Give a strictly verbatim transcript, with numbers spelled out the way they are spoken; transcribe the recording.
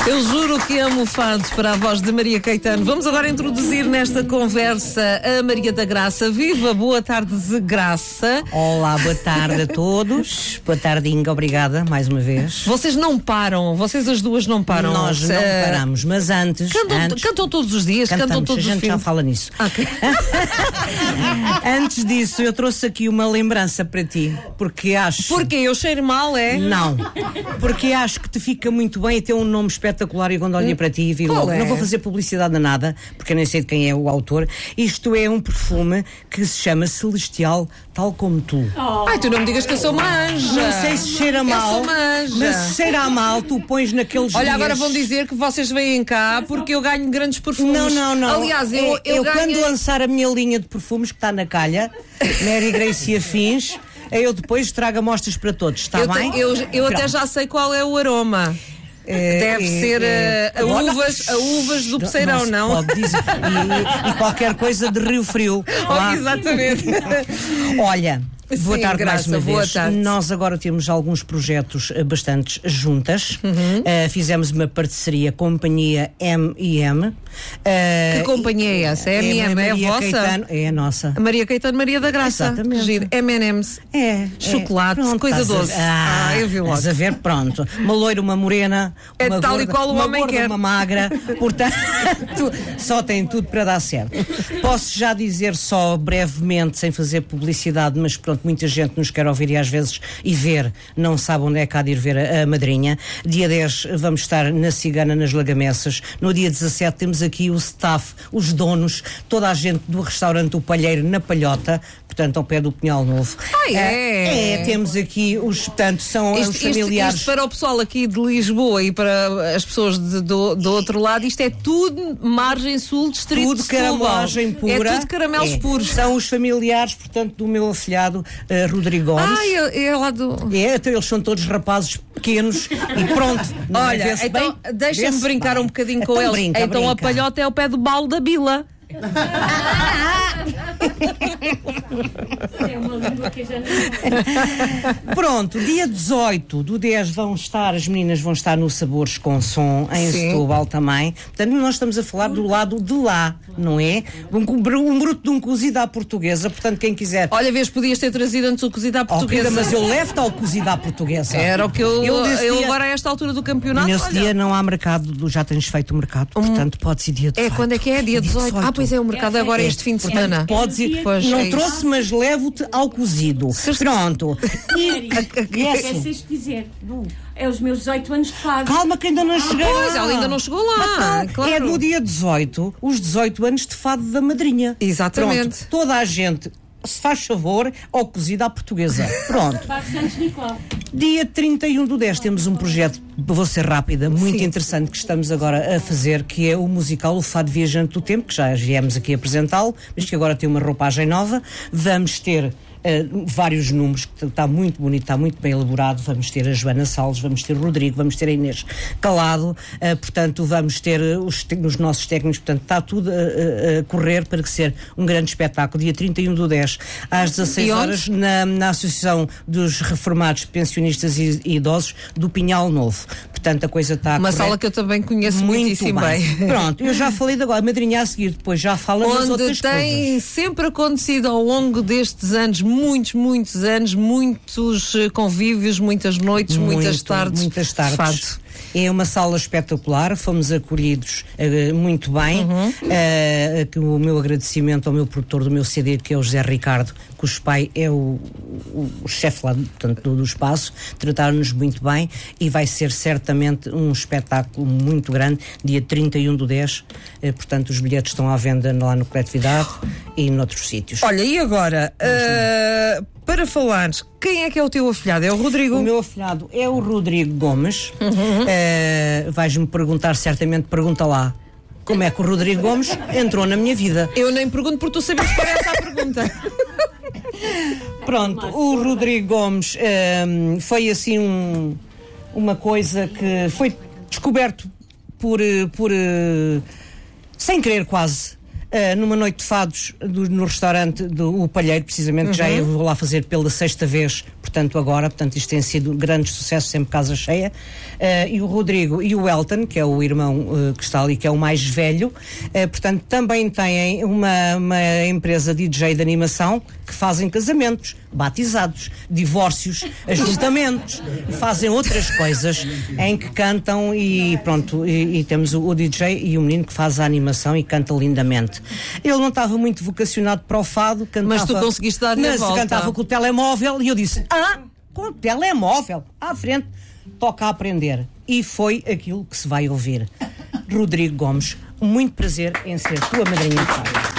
Eu juro que amo fados para a voz de Maria Caetano. Vamos agora introduzir nesta conversa a Maria da Graça. Viva, boa tarde de Graça. Olá, boa tarde a todos. Boa tarde, Inga, obrigada mais uma vez. Vocês não param, vocês as duas não param. Nós não uh, paramos, mas antes cantam, antes, cantam todos os dias, cantamos, cantam todos a gente os filmes. já fala nisso. Okay. Antes disso, eu trouxe aqui uma lembrança para ti, porque acho... Porque eu cheiro mal, é? Não, porque acho que te fica muito bem e tem um nome espetacular e quando olhei para ti e vi Qual logo, é? Não vou fazer publicidade a nada, porque eu nem sei de quem é o autor. Isto é um perfume que se chama Celestial, tal como tu. Oh. Ai, tu não me digas que eu sou uma anja. Não sei se cheira mal, eu sou uma anja. mas se cheira mal, tu pões naqueles Olha, dias... agora vão dizer que vocês vêm cá porque eu ganho grandes perfumes. Não, não, não. Aliás, eu, é, eu, eu ganhei... quando lançar a minha linha de perfumes, que está na calha, Mary Grace e afins, eu depois trago amostras para todos, está eu bem? Te, eu eu até já sei qual é o aroma. É, Deve é, ser é, a, a, uvas, a uvas do Peceirão, não? não? Pode dizer. E, e qualquer coisa de Rio Frio. Oh, exatamente. Olha, boa Sim, tarde Graça, mais uma boa vez. tarde. Nós agora temos alguns projetos uh, bastante juntas. Uhum. Uh, fizemos uma parceria Companhia M e M. Uh, que companhia é essa? É a M e M, é a vossa? Caetano, é a nossa. A Maria Caetano Maria da Graça. Exatamente. Giro. M and M's. É. Chocolate, é. Pronto, coisa doce. Ah, ah, eu vi logo. Estás a ver? Pronto. Uma loira, uma morena, é uma tal gorda, e qual o uma, homem gorda, quer. uma magra. Portanto, só tem tudo para dar certo. Posso já dizer só brevemente, sem fazer publicidade, mas pronto, muita gente nos quer ouvir e às vezes e ver, não sabe onde é que há de ir ver a, a madrinha. Dia dez vamos estar na Cigana, nas Lagamessas. No dia dezassete temos aqui o staff, os donos, toda a gente do restaurante O Palheiro na Palhota, portanto ao pé do Pinhal Novo. Ah, é? É, é temos aqui os, portanto, são isto, os familiares. Isto, isto para o pessoal aqui de Lisboa e para as pessoas de, do, do outro lado, isto é tudo margem sul, distrito tudo de Setúbal. Caramelagem pura. É tudo caramelos é. puros. São os familiares, portanto, do meu afilhado uh, Rodrigo Gomes. Ah, é, é lá do... É, então eles são todos rapazes pequenos e pronto. Olha, então deixa-me brincar bem. um bocadinho com então eles. Brinca, então brinca. A Palhota é o pé do balde da Bila. É uma língua que já não... Pronto, dia dezoito do dez vão estar, as meninas vão estar no Sabores com Som em Sim. Setúbal também. Portanto, nós estamos a falar do lado de lá, não é? Um, um bruto de um cozido à portuguesa. Portanto, quem quiser. Olha, vês, podias ter trazido antes o cozido à portuguesa. Oh, mas eu levo-te ao cozido à portuguesa. Era o que eu. Eu, eu dia, agora, a esta altura do campeonato. Nesse olha, dia não há mercado, já tens feito o mercado. Um, portanto, podes ir dia dezoito. É, quando é que é? Dia dezoito. Ah, pois é, o mercado é agora é, este fim de portanto, semana. Podes ir. Pois, não é trouxe, mas levo-te ao cozido. Pronto. E esqueceste de dizer, é os meus dezoito anos de fado. Calma que ainda não cheguei Pois, lá. ela ainda não chegou lá. Então, claro. é no dia dezoito, os dezoito anos de fado da madrinha. Exatamente. Pronto, toda a gente, se faz favor, ao cozido à portuguesa. Pronto. Dia trinta e um do dez temos um projeto, vou ser rápida, muito Sim. interessante que estamos agora a fazer, que é o musical O Fado Viajante do Tempo, que já viemos aqui apresentá-lo, mas que agora tem uma roupagem nova. Vamos ter Uh, vários números, que está muito bonito, está muito bem elaborado. Vamos ter a Joana Salles, vamos ter o Rodrigo, vamos ter a Inês Calado, uh, portanto vamos ter uh, os, os nossos técnicos, portanto está tudo a, a, a correr para que ser um grande espetáculo. Dia trinta e um do dez às dezasseis horas na, na Associação dos Reformados, Pensionistas e, e Idosos do Pinhal Novo. Portanto a coisa está a Uma correr sala que eu também conheço muito muitíssimo bem. bem. Pronto, eu já falei de agora, a madrinha a seguir, depois já fala das outras Onde tem coisas. sempre acontecido ao longo destes anos, muitos, muitos anos, muitos convívios, muitas noites, Muito, muitas tardes. Muitas tardes. Fado. É uma sala espetacular, fomos acolhidos uh, muito bem. Uhum. Uh, que o meu agradecimento ao meu produtor do meu C D, que é o José Ricardo, cujo pai é o, o, o chefe lá portanto, do, do espaço. Trataram-nos muito bem e vai ser certamente um espetáculo muito grande, dia trinta e um do dez. Uh, portanto, os bilhetes estão à venda lá no Coletividade e noutros sítios. Olha, e agora, uh, para falares, quem é que é o teu afilhado? É o Rodrigo? O meu afilhado é o Rodrigo Gomes. Uhum. Uh, vais-me perguntar, certamente, pergunta lá. Como é que o Rodrigo Gomes entrou na minha vida? Eu nem pergunto porque tu sabes que era essa a pergunta. Pronto, o Rodrigo Gomes um, foi assim um, uma coisa que foi descoberto por, por uh, sem querer quase. Uh, numa noite de fados do, no restaurante do O Palheiro, precisamente, uhum. que já eu vou lá fazer pela sexta vez, portanto portanto, agora, portanto, isto tem sido um grande sucesso, sempre casa cheia. Uh, e o Rodrigo e o Elton, que é o irmão uh, que está ali, que é o mais velho, uh, portanto, também têm uma, uma empresa D J de animação que fazem casamentos, batizados, divórcios, ajuntamentos, fazem outras coisas em que cantam e pronto, e, e temos o, o D J e o menino que faz a animação e canta lindamente. Ele não estava muito vocacionado para o fado, cantava, mas tu conseguiste dar-lhe a volta. Cantava com o telemóvel e eu disse, ah, com o telemóvel, à frente, toca a aprender. E foi aquilo que se vai ouvir. Rodrigo Gomes, muito prazer em ser tua madrinha de fado.